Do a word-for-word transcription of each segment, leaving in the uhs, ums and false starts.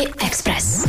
Express.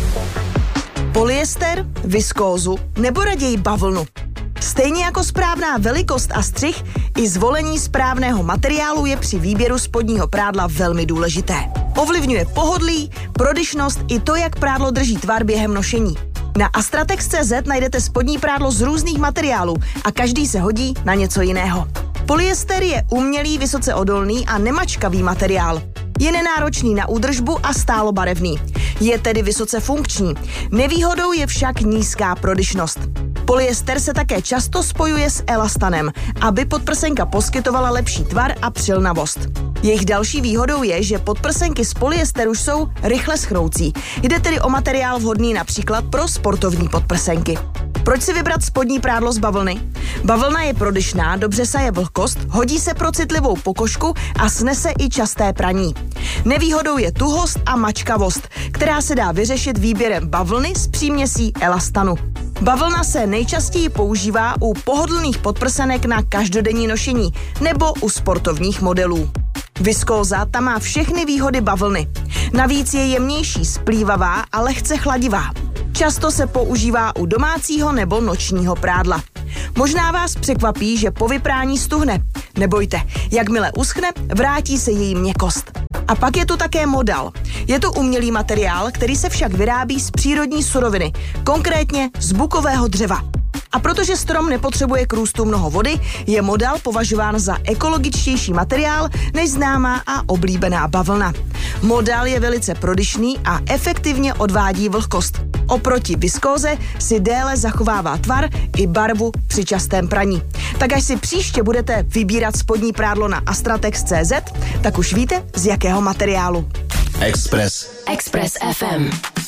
Polyester, viskózu nebo raději bavlnu. Stejně jako správná velikost a střih, i zvolení správného materiálu je při výběru spodního prádla velmi důležité. Ovlivňuje pohodlí, prodyšnost i to, jak prádlo drží tvar během nošení. Na Astratex tečka cé zet najdete spodní prádlo z různých materiálů a každý se hodí na něco jiného. Polyester je umělý, vysoce odolný a nemačkavý materiál. Je nenáročný na údržbu a stálobarevný. Je tedy vysoce funkční. Nevýhodou je však nízká prodyšnost. Polyester se také často spojuje s elastanem, aby podprsenka poskytovala lepší tvar a přilnavost. Jejich další výhodou je, že podprsenky z polyesteru jsou rychle schroucí. Jde tedy o materiál vhodný například pro sportovní podprsenky. Proč si vybrat spodní prádlo z bavlny? Bavlna je prodyšná, dobře saje vlhkost, hodí se pro citlivou pokožku a snese i časté praní. Nevýhodou je tuhost a mačkavost, která se dá vyřešit výběrem bavlny s příměsí elastanu. Bavlna se nejčastěji používá u pohodlných podprsenek na každodenní nošení nebo u sportovních modelů. Viskóza ta má všechny výhody bavlny. Navíc je jemnější, splývavá a lehce chladivá. Často se používá u domácího nebo nočního prádla. Možná vás překvapí, že po vyprání stuhne. Nebojte, jakmile uschne, vrátí se její měkkost. A pak je tu také modal. Je to umělý materiál, který se však vyrábí z přírodní suroviny, konkrétně z bukového dřeva. A protože strom nepotřebuje k růstu mnoho vody, je modal považován za ekologičtější materiál než známá a oblíbená bavlna. Modal je velice prodyšný a efektivně odvádí vlhkost. Oproti viskóze si déle zachovává tvar i barvu při častém praní. Tak až si příště budete vybírat spodní prádlo na Astratex tečka cé zet, tak už víte, z jakého materiálu. Express. Express ef em.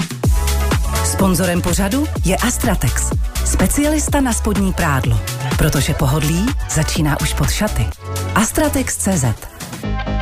Sponzorem pořadu je Astratex, specialista na spodní prádlo, protože pohodlí začíná už pod šaty. Astratex tečka cé zet.